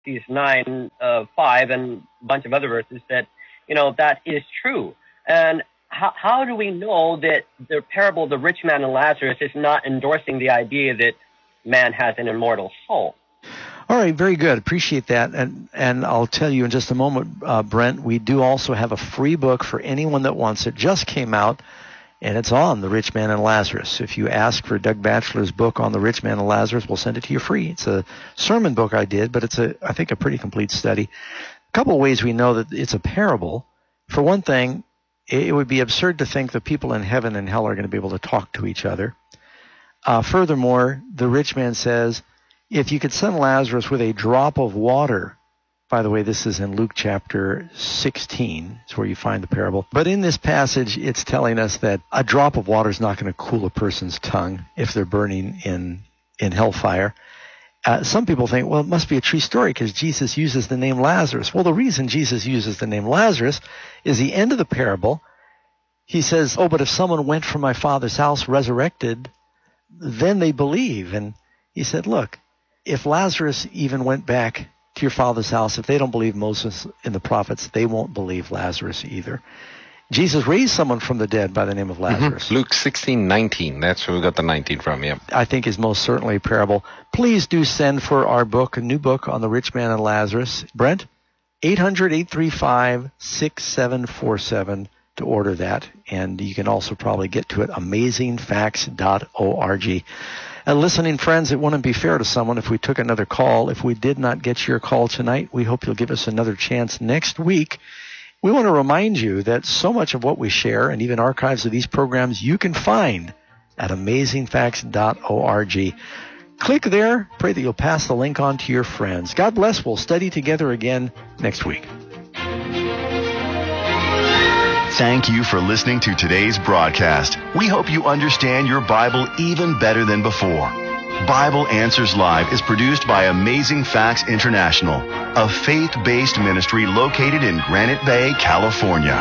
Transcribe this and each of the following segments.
These 9:5 and a bunch of other verses that, that is true. And how do we know that the parable of the rich man and Lazarus is not endorsing the idea that man has an immortal soul? All right, very good. Appreciate that. And I'll tell you in just a moment, Brent, we do also have a free book for anyone that wants it. Just came out, and it's on the rich man and Lazarus. If you ask for Doug Batchelor's book on the rich man and Lazarus, we'll send it to you free. It's a sermon book I did, but it's I think a pretty complete study. A couple of ways we know that it's a parable. For one thing, it would be absurd to think that people in heaven and hell are going to be able to talk to each other. Furthermore, the rich man says, if you could send Lazarus with a drop of water, by the way, this is in Luke chapter 16, it's where you find the parable. But in this passage, it's telling us that a drop of water is not going to cool a person's tongue if they're burning in hellfire. Some people think, well, it must be a true story because Jesus uses the name Lazarus. Well, the reason Jesus uses the name Lazarus is the end of the parable. He says, oh, but if someone went from my Father's house resurrected, then they believe. And he said, look, if Lazarus even went back to your father's house, if they don't believe Moses and the prophets, they won't believe Lazarus either. Jesus raised someone from the dead by the name of Lazarus. Mm-hmm. Luke 16:19. That's where we got the 19 from, yeah. I think is most certainly a parable. Please do send for our book, a new book on the rich man and Lazarus. Brent, 800-835-6747 to order that. And you can also probably get to it, amazingfacts.org. Listening friends, it wouldn't be fair to someone if we took another call. If we did not get your call tonight, we hope you'll give us another chance next week. We want to remind you that so much of what we share and even archives of these programs you can find at amazingfacts.org. Click there. Pray that you'll pass the link on to your friends. God bless. We'll study together again next week. Thank you for listening to today's broadcast. We hope you understand your Bible even better than before. Bible Answers Live is produced by Amazing Facts International, a faith-based ministry located in Granite Bay, California.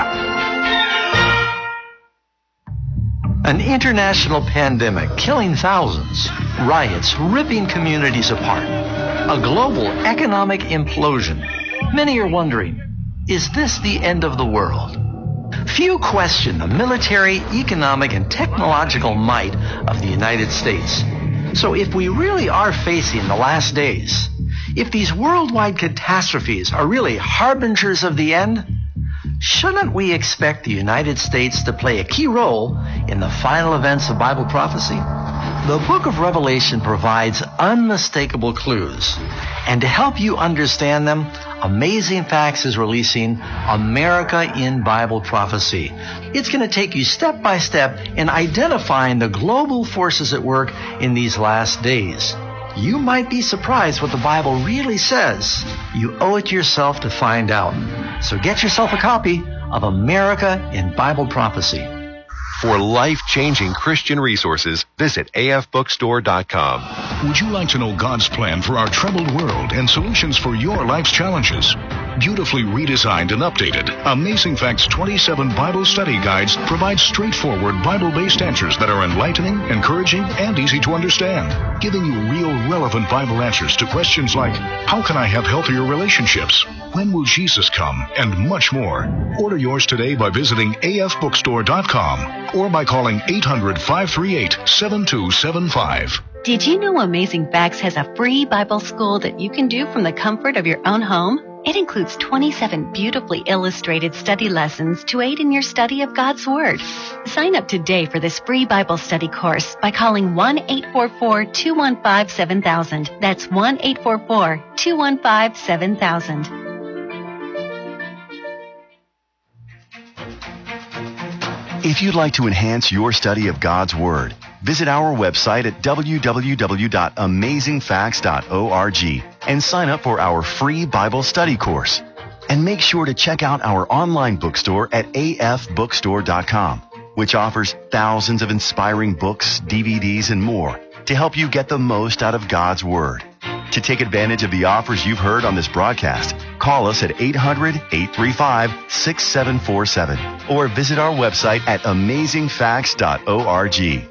An international pandemic killing thousands, riots ripping communities apart, a global economic implosion. Many are wondering, is this the end of the world? Few question the military, economic, and technological might of the United States. So if we really are facing the last days, if these worldwide catastrophes are really harbingers of the end, shouldn't we expect the United States to play a key role in the final events of Bible prophecy? The book of Revelation provides unmistakable clues, and to help you understand them, Amazing Facts is releasing America in Bible Prophecy. It's going to take you step by step in identifying the global forces at work in these last days. You might be surprised what the Bible really says. You owe it to yourself to find out. So get yourself a copy of America in Bible Prophecy. For life-changing Christian resources, visit afbookstore.com. Would you like to know God's plan for our troubled world and solutions for your life's challenges? Beautifully redesigned and updated, Amazing Facts 27 Bible Study Guides provide straightforward Bible-based answers that are enlightening, encouraging, and easy to understand, giving you real, relevant Bible answers to questions like, how can I have healthier relationships? When will Jesus come? And much more. Order yours today by visiting afbookstore.com or by calling 800-538-7275. Did you know Amazing Facts has a free Bible school that you can do from the comfort of your own home? It includes 27 beautifully illustrated study lessons to aid in your study of God's Word. Sign up today for this free Bible study course by calling 1-844-215-7000. That's 1-844-215-7000. If you'd like to enhance your study of God's Word, visit our website at www.amazingfacts.org and sign up for our free Bible study course. And make sure to check out our online bookstore at afbookstore.com, which offers thousands of inspiring books, DVDs, and more to help you get the most out of God's Word. To take advantage of the offers you've heard on this broadcast, call us at 800-835-6747 or visit our website at amazingfacts.org.